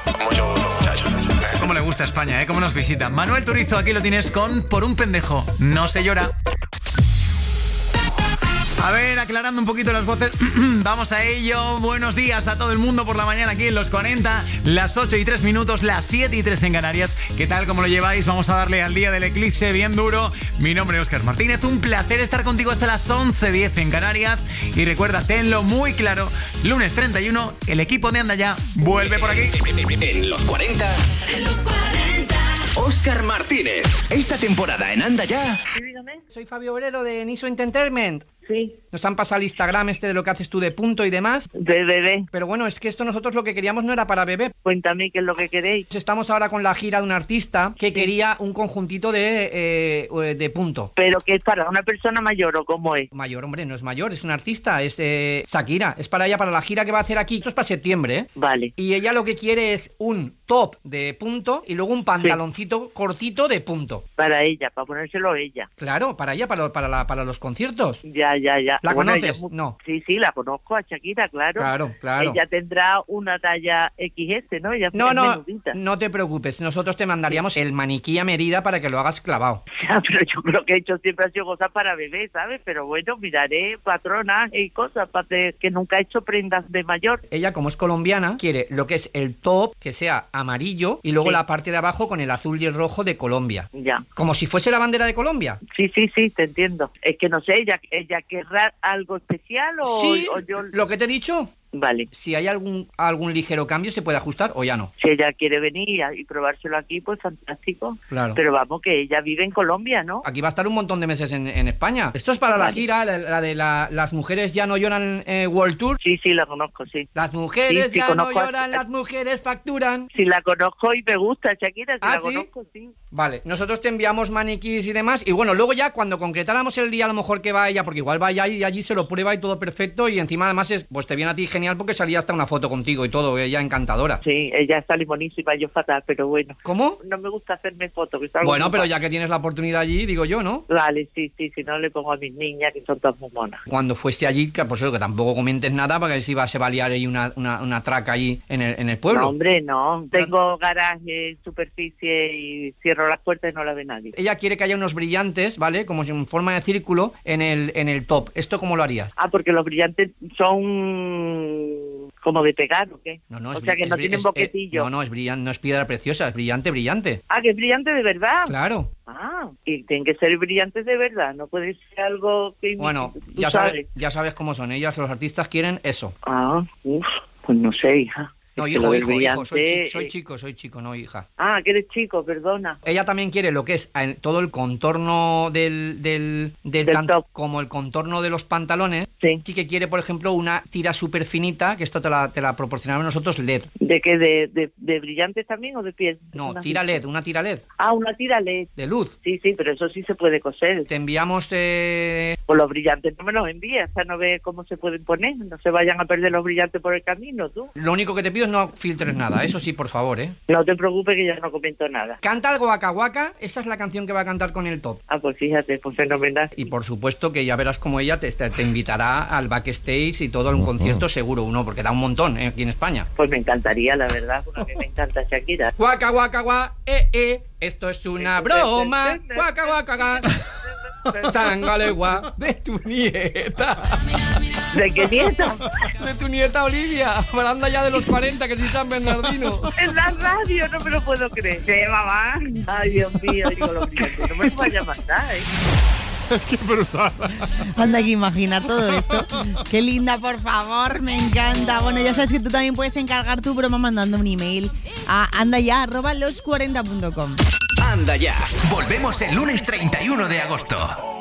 Mucho gusto, muchachos. Cómo le gusta España, ¿eh? Cómo nos visita. Manuel Turizo, aquí lo tienes con Por un pendejo. No se llora. A ver, aclarando un poquito las voces, vamos a ello. Buenos días a todo el mundo por la mañana aquí en Los 40, las 8:03, las 7:03 en Canarias. ¿Qué tal? ¿Cómo lo lleváis? Vamos a darle al día del eclipse bien duro. Mi nombre es Óscar Martínez, un placer estar contigo hasta las 11:10 en Canarias. Y recuerda, tenlo muy claro, lunes 31, el equipo de Anda Ya vuelve por aquí. En Los 40, Óscar Martínez. Esta temporada en Anda Ya. Sí, dígame. Soy Fabio Obrero de Niso Entertainment. Sí, Nos han pasado el Instagram de lo que haces tú de punto y demás. de bebé. Pero bueno, es que esto nosotros lo que queríamos no era para bebé. Cuéntame qué es lo que queréis. Estamos ahora con la gira de un artista que quería un conjuntito de punto. ¿Pero qué es para una persona mayor o cómo es? Mayor, hombre, no es mayor, es un artista, es Shakira. Es para ella, para la gira que va a hacer aquí. Esto es para septiembre, ¿eh? Vale. Y ella lo que quiere es un top de punto y luego un pantaloncito cortito de punto. Para ella, para ponérselo ella. Claro, para ella, para los conciertos. Ya. ¿La Bueno, conoces? ella- No. Sí, la conozco a Shakira, claro. Claro. Ella tendrá una talla XS, ¿no? Ella No, es no, menudita. no te preocupes. Nosotros te mandaríamos el maniquí a medida para que lo hagas clavado. Ya, pero yo creo que he hecho siempre ha sido cosas para bebé, ¿sabes? Pero bueno, miraré patronas y cosas para que nunca he hecho prendas de mayor. Ella, como es colombiana, quiere lo que es el top, que sea amarillo, y luego Sí. la parte de abajo con el azul y el rojo de Colombia. Ya. Como si fuese la bandera de Colombia. Sí, te entiendo. Es que no sé, ella querrá algo especial o, Sí, o yo... lo que te he dicho. Vale. Si hay algún ligero cambio, se puede ajustar o ya no. Si ella quiere venir y probárselo aquí, pues fantástico. Claro. Pero vamos, que ella vive en Colombia, ¿no? Aquí va a estar un montón de meses en España. Esto es para la Vale. gira, la de las mujeres ya no lloran World Tour. Sí, la conozco, sí. Las mujeres Sí, ya no conozco a- lloran, las mujeres facturan. Sí, la conozco y me gusta, Shakira, sí ¿Ah, la sí? conozco, sí. Vale, nosotros te enviamos maniquís y demás. Y bueno, luego ya cuando concretáramos el día, a lo mejor que va ella, porque igual va ella y allí se lo prueba y todo perfecto. Y encima además pues te viene a ti genial porque salía hasta una foto contigo y todo, ella encantadora. Sí, ella está limonísima, yo fatal, pero bueno. ¿Cómo? No me gusta hacerme fotos. Que salgo Bueno, muy pero mal. ya que tienes la oportunidad allí, digo yo, ¿no? Vale, sí, si no le pongo a mis niñas, que son todas muy monas. Cuando fuese allí, que pues eso, que tampoco comentes nada porque se va a liar ahí una traca ahí en el pueblo. No, hombre, no. Tengo garaje, superficie y cierro las puertas y no la ve nadie. Ella quiere que haya unos brillantes, ¿vale? Como si en forma de círculo en el top. ¿Esto cómo lo harías? Ah, porque los brillantes son como de pegar, ¿o qué? No, o sea, que no tienen boquetillo. no es brillante, no es piedra preciosa, es brillante. Ah, que es brillante de verdad. Claro. Ah, y tienen que ser brillantes de verdad, no puede ser algo que... Bueno, tú ya sabes cómo son ellas, los artistas quieren eso. Ah, pues no sé, hija. No, Es que lo del hijo, brillante, soy chico, no hija. Ah, que eres chico, perdona. Ella también quiere lo que es todo el contorno del top. como el contorno de los pantalones. Sí. Sí que quiere, por ejemplo, una tira súper finita, que esto te la proporcionamos nosotros LED. ¿De qué? ¿De brillantes también o de piel? No, Una una tira LED, Ah, una tira LED. de luz. Sí, pero eso sí se puede coser. Te enviamos... Pues los brillantes no me los envías, o sea, no ve cómo se pueden poner, no se vayan a perder los brillantes por el camino, tú. Lo único que te pido es no filtres nada, eso sí, por favor, ¿eh? No te preocupes que ya no comento nada. Canta algo Waka Waka, esta es la canción que va a cantar con el top. Ah, pues fíjate, pues fenomenal. Y por supuesto que ya verás como ella te invitará al backstage y todo a un concierto seguro, uno, porque da un montón aquí en España. Pues me encantaría, la verdad, porque a mí me encanta Shakira. Waka Waka Waka, esto es una broma. Waka Waka Waka. Sangalegua de tu nieta. ¿De qué nieta? De tu nieta Olivia, hablando ya de los 40, que sí San Bernardino. En la radio, no me lo puedo creer. ¿Qué, mamá? Ay, Dios mío, digo lo brillantes, no me lo vaya a matar, ¿eh? Qué brutal. Anda, que imagina todo esto. Qué linda, por favor, me encanta. Bueno, ya sabes que tú también puedes encargar tu broma mandando un email a andaya@los40.com. Anda Ya. Volvemos el lunes 31 de agosto.